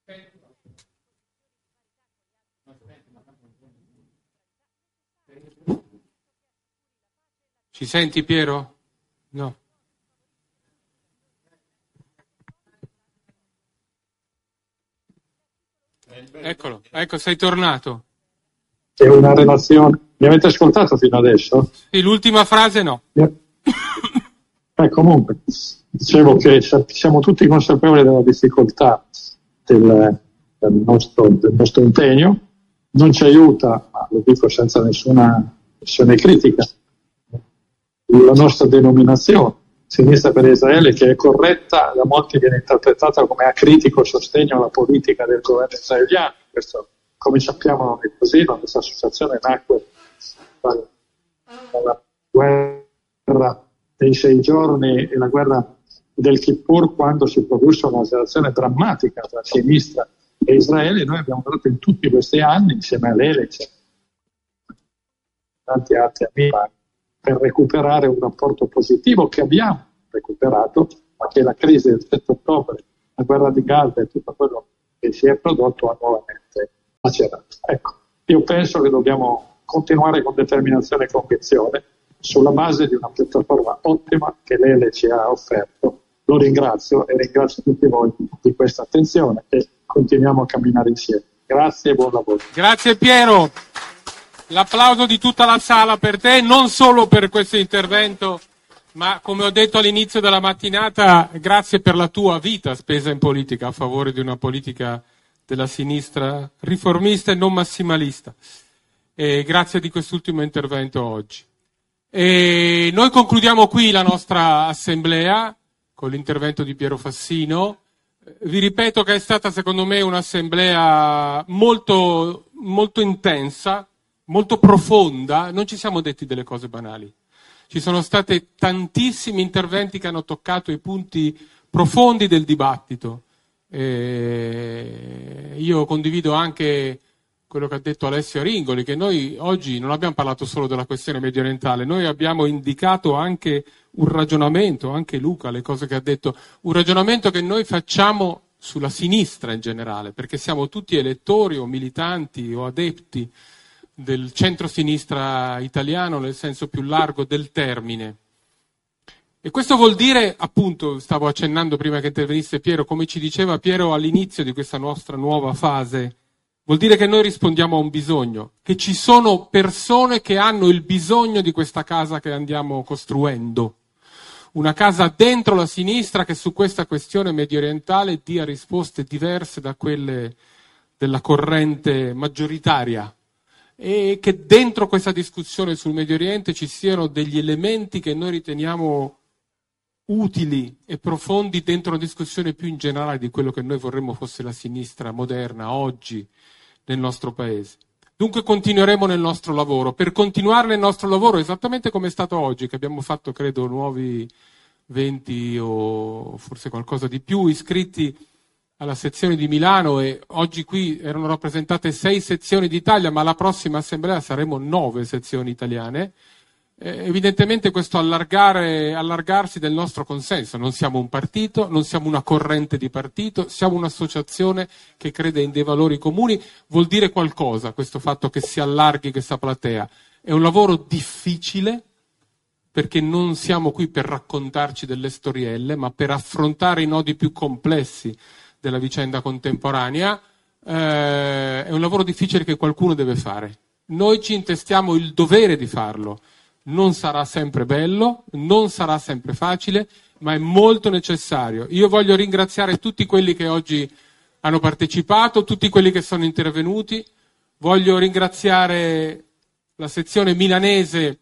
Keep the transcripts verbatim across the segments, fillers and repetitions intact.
Ci senti, Piero? No. Eccolo, ecco, sei tornato. È una relazione. Mi avete ascoltato fino adesso? Sì, l'ultima frase no. Eh, comunque, dicevo che siamo tutti consapevoli della difficoltà del, del, nostro, del nostro impegno. Non ci aiuta, ma lo dico senza nessuna nessuna critica, la nostra denominazione, Sinistra per Israele, che è corretta, da molti viene interpretata come acritico sostegno alla politica del governo israeliano. Questo, come sappiamo, non è così. La nostra associazione nacque dalla guerra dei sei giorni e la guerra del Kippur, quando si produsse una relazione drammatica tra sinistra e Israele. Noi abbiamo dato in tutti questi anni, insieme a Lelec, tanti altri amici, per recuperare un rapporto positivo che abbiamo recuperato, ma che la crisi del sette ottobre, la guerra di Gaza e tutto quello che si è prodotto ha nuovamente macerato. Ecco, io penso che dobbiamo continuare con determinazione e convinzione sulla base di una piattaforma ottima che Lele ci ha offerto. Lo ringrazio e ringrazio tutti voi di questa attenzione e continuiamo a camminare insieme. Grazie e buon lavoro. Grazie Piero. L'applauso di tutta la sala per te, non solo per questo intervento, ma come ho detto all'inizio della mattinata, grazie per la tua vita spesa in politica, a favore di una politica della sinistra riformista e non massimalista. E grazie di quest'ultimo intervento oggi. E noi concludiamo qui la nostra assemblea con l'intervento di Piero Fassino. Vi ripeto che è stata secondo me un'assemblea molto, molto intensa, molto profonda. Non ci siamo detti delle cose banali. Ci sono stati tantissimi interventi che hanno toccato i punti profondi del dibattito. E io condivido anche quello che ha detto Alessio Ringoli, che noi oggi non abbiamo parlato solo della questione mediorientale, noi abbiamo indicato anche un ragionamento, anche Luca, le cose che ha detto, un ragionamento che noi facciamo sulla sinistra in generale, perché siamo tutti elettori o militanti o adepti del centro-sinistra italiano nel senso più largo del termine. E questo vuol dire, appunto, stavo accennando prima che intervenisse Piero, come ci diceva Piero all'inizio di questa nostra nuova fase, vuol dire che noi rispondiamo a un bisogno, che ci sono persone che hanno il bisogno di questa casa che andiamo costruendo. Una casa dentro la sinistra che su questa questione mediorientale dia risposte diverse da quelle della corrente maggioritaria. E che dentro questa discussione sul Medio Oriente ci siano degli elementi che noi riteniamo utili e profondi dentro una discussione più in generale di quello che noi vorremmo fosse la sinistra moderna oggi nel nostro paese. Dunque continueremo nel nostro lavoro. Per continuare nel nostro lavoro, esattamente come è stato oggi, che abbiamo fatto, credo, nuovi venti o forse qualcosa di più iscritti alla sezione di Milano, e oggi qui erano rappresentate sei sezioni d'Italia, ma alla prossima assemblea saremo nove sezioni italiane. Eh, evidentemente questo allargare, allargarsi del nostro consenso. Non siamo un partito, non siamo una corrente di partito, siamo un'associazione che crede in dei valori comuni. Vuol dire qualcosa questo fatto che si allarghi questa platea. È un lavoro difficile, perché non siamo qui per raccontarci delle storielle, ma per affrontare i nodi più complessi della vicenda contemporanea. Eh, è un lavoro difficile che qualcuno deve fare. Noi ci intestiamo il dovere di farlo. Non sarà sempre bello, non sarà sempre facile, ma è molto necessario. Io voglio ringraziare tutti quelli che oggi hanno partecipato, tutti quelli che sono intervenuti. Voglio ringraziare la sezione milanese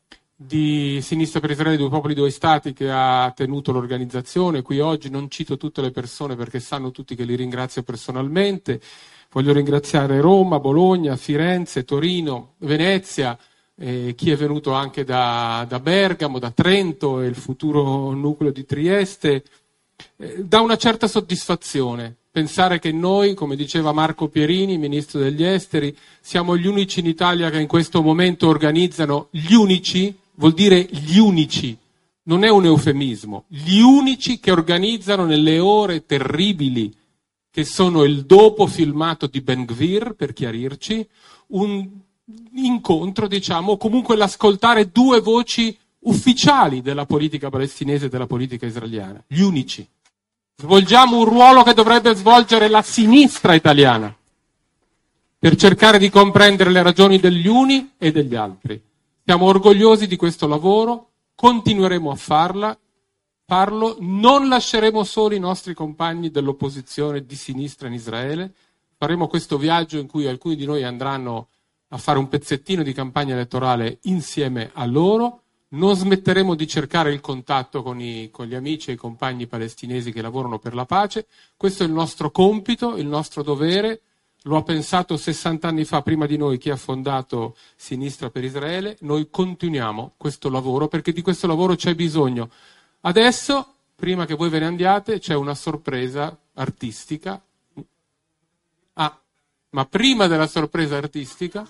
di Sinistra per Israele, Due Popoli, Due Stati, che ha tenuto l'organizzazione qui oggi. Non cito tutte le persone perché sanno tutti che li ringrazio personalmente. Voglio ringraziare Roma, Bologna, Firenze, Torino, Venezia, eh, chi è venuto anche da, da Bergamo, da Trento e il futuro nucleo di Trieste. Eh, dà una certa soddisfazione pensare che noi, come diceva Marco Pierini, ministro degli esteri, siamo gli unici in Italia che in questo momento organizzano, gli unici, vuol dire gli unici, non è un eufemismo, gli unici che organizzano nelle ore terribili che sono il dopo filmato di Ben Gvir, per chiarirci, un incontro, diciamo, o comunque l'ascoltare due voci ufficiali della politica palestinese e della politica israeliana, gli unici. Svolgiamo un ruolo che dovrebbe svolgere la sinistra italiana, per cercare di comprendere le ragioni degli uni e degli altri. Siamo orgogliosi di questo lavoro, continueremo a farla, farlo, non lasceremo soli i nostri compagni dell'opposizione di sinistra in Israele, faremo questo viaggio in cui alcuni di noi andranno a fare un pezzettino di campagna elettorale insieme a loro, non smetteremo di cercare il contatto con, i, con gli amici e i compagni palestinesi che lavorano per la pace, questo è il nostro compito, il nostro dovere. Lo ha pensato sessanta anni fa, prima di noi, chi ha fondato Sinistra per Israele. Noi continuiamo questo lavoro perché di questo lavoro c'è bisogno. Adesso, prima che voi ve ne andiate, c'è una sorpresa artistica. Ah, ma prima della sorpresa artistica,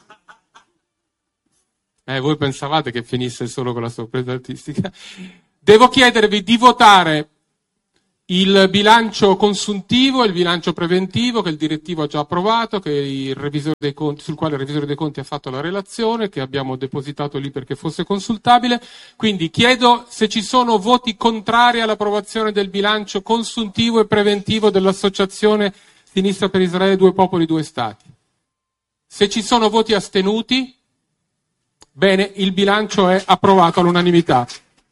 eh, voi pensavate che finisse solo con la sorpresa artistica, devo chiedervi di votare il bilancio consuntivo e il bilancio preventivo che il direttivo ha già approvato, che il revisore dei conti, sul quale il revisore dei conti ha fatto la relazione, che abbiamo depositato lì perché fosse consultabile. Quindi chiedo se ci sono voti contrari all'approvazione del bilancio consuntivo e preventivo dell'Associazione Sinistra per Israele Due Popoli, Due Stati. Se ci sono voti astenuti, bene, il bilancio è approvato all'unanimità.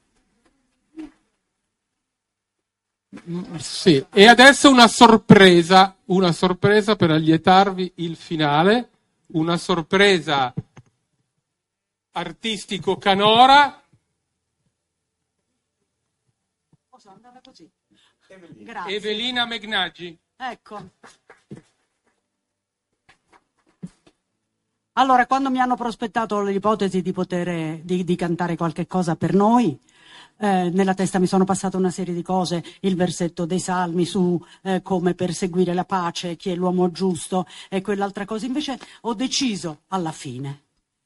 Sì, e adesso una sorpresa, una sorpresa per allietarvi il finale, una sorpresa artistico canora. Posso andare così? Grazie. Evelina Megnaggi. Ecco. Allora, quando mi hanno prospettato l'ipotesi di poter di, di cantare qualche cosa per noi, Eh, nella testa mi sono passate una serie di cose, il versetto dei Salmi su eh, come perseguire la pace, chi è l'uomo giusto e quell'altra cosa. Invece ho deciso alla fine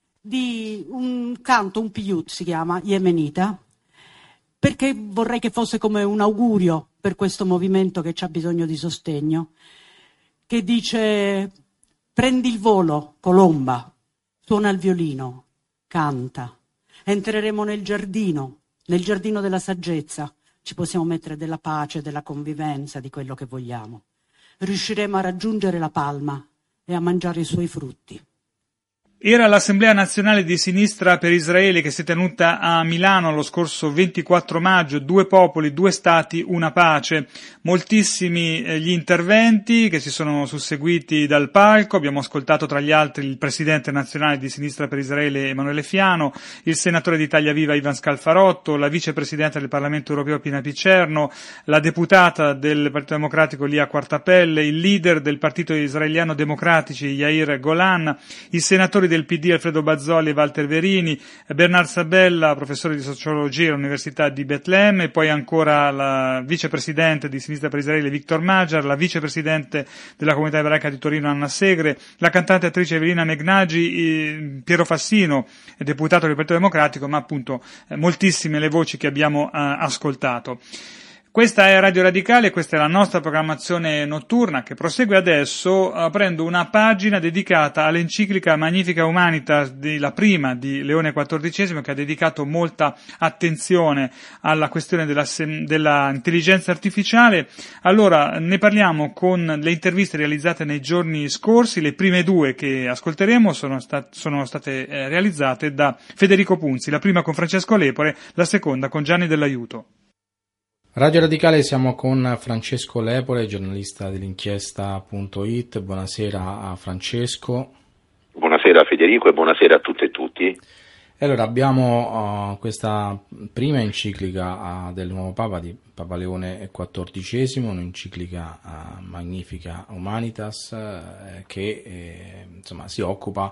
di un canto, un piyut si chiama, yemenita, perché vorrei che fosse come un augurio per questo movimento che c'ha bisogno di sostegno, che dice: prendi il volo, colomba, suona il violino, canta, entreremo nel giardino, nel giardino della saggezza, ci possiamo mettere della pace, della convivenza, di quello che vogliamo. Riusciremo a raggiungere la palma e a mangiare i suoi frutti. Era l'Assemblea Nazionale di Sinistra per Israele che si è tenuta a Milano lo scorso ventiquattro maggio, due popoli, due stati, una pace. Moltissimi eh, gli interventi che si sono susseguiti dal palco, abbiamo ascoltato tra gli altri il Presidente nazionale di Sinistra per Israele Emanuele Fiano, il Senatore di Italia Viva Ivan Scalfarotto, la Vicepresidente del Parlamento Europeo Pina Picerno, la Deputata del Partito Democratico Lia Quartapelle, il Leader del Partito Israeliano Democratici Yair Golan, i Senatori del P D Alfredo Bazzoli e Walter Verini, Bernard Sabella, professore di sociologia all'Università di Betlemme, e poi ancora la vicepresidente di Sinistra per Israele Victor Magyar, la vicepresidente della comunità ebraica di Torino Anna Segre, la cantante e attrice Evelina Megnaggi, Piero Fassino, deputato del Partito Democratico, ma appunto moltissime le voci che abbiamo uh, ascoltato. Questa è Radio Radicale, questa è la nostra programmazione notturna che prosegue adesso aprendo una pagina dedicata all'enciclica Magnifica Humanitas, di, la prima di Leone quattordicesimo, che ha dedicato molta attenzione alla questione della, della intelligenza artificiale. Allora, ne parliamo con le interviste realizzate nei giorni scorsi. Le prime due che ascolteremo sono, stat- sono state eh, realizzate da Federico Punzi, la prima con Francesco Lepore, la seconda con Gianni Dell'Aiuto. Radio Radicale, siamo con Francesco Lepore, giornalista dell'inchiesta punto it. Buonasera a Francesco. Buonasera a Federico e buonasera a tutte e tutti. Allora, abbiamo uh, questa prima enciclica uh, del nuovo Papa, di Papa Leone quattordicesimo, un'enciclica uh, Magnifica Humanitas, uh, che eh, insomma si occupa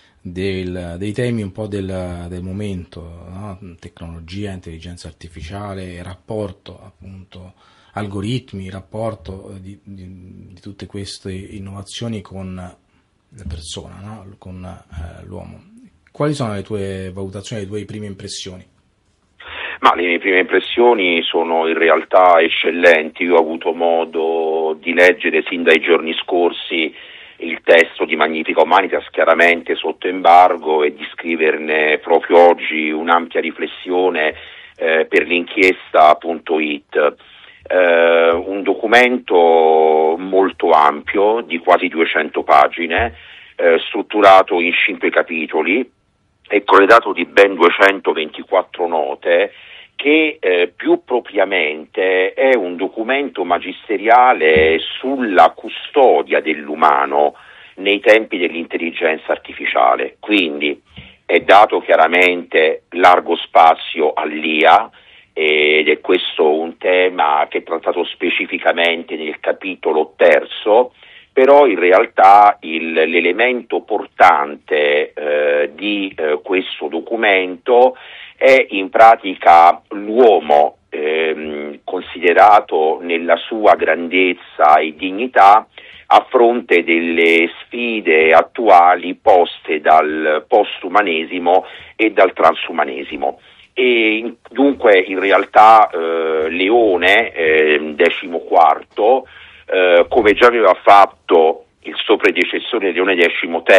Del, dei temi un po' del, del momento, no? Tecnologia, intelligenza artificiale, rapporto appunto, algoritmi, rapporto di, di, di tutte queste innovazioni con la persona, no? Con eh, l'uomo. Quali sono le tue valutazioni, le tue prime impressioni? Ma le mie prime impressioni sono in realtà eccellenti. Io ho avuto modo di leggere sin dai giorni scorsi il testo di Magnifica Humanitas, chiaramente sotto embargo, e di scriverne proprio oggi un'ampia riflessione eh, per l'inchiesta punto it. Eh, un documento molto ampio, di quasi duecento pagine, eh, strutturato in cinque capitoli e corredato di ben duecentoventiquattro note, che eh, più propriamente è un documento magisteriale sulla custodia dell'umano nei tempi dell'intelligenza artificiale. Quindi è dato chiaramente largo spazio all'I A, ed è questo un tema che è trattato specificamente nel capitolo terzo, però in realtà il, l'elemento portante eh, di eh, questo documento è in pratica l'uomo ehm, considerato nella sua grandezza e dignità a fronte delle sfide attuali poste dal postumanesimo e dal transumanesimo. E dunque in realtà eh, Leone, eh, decimo quarto, eh, come già aveva fatto il suo predecessore Leone decimo